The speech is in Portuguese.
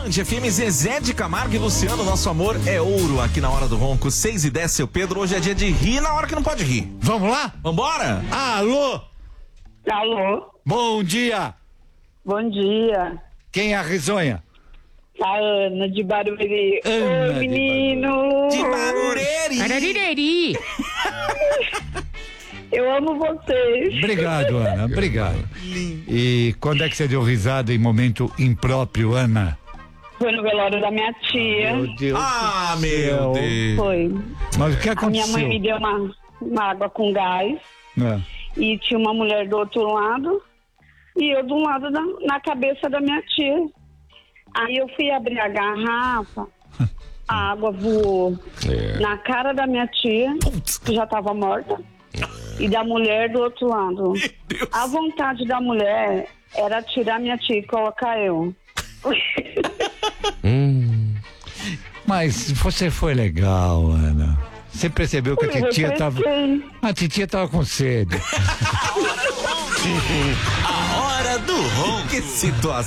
Band FM, Zezé de Camargo e Luciano, nosso amor é ouro aqui na Hora do Ronco, 6h10, seu Pedro, hoje é dia de rir na hora que não pode rir. Vamos lá? Vambora? Alô? Alô? Bom dia. Bom dia. Quem é a risonha? A Ana de Barueri. Ana Oi, menino. De Barueri. Arariri. Eu amo vocês. Obrigado, Ana, obrigado. E quando é que você deu risada em momento impróprio, Ana? Foi no velório da minha tia. Deus Ah, do meu céu. Deus. Foi. Mas o que A minha aconteceu? mãe me deu uma água com gás. É. E tinha uma mulher do outro lado. E eu de um lado na cabeça da minha tia. Aí eu fui abrir a garrafa. A água voou na cara da minha tia, que já estava morta. E da mulher do outro lado. A vontade da mulher era tirar minha tia e colocar eu. Mas você foi legal, Ana. Você percebeu que a titia tava. A titia tava com sede. A Hora do Ronco. Que situação.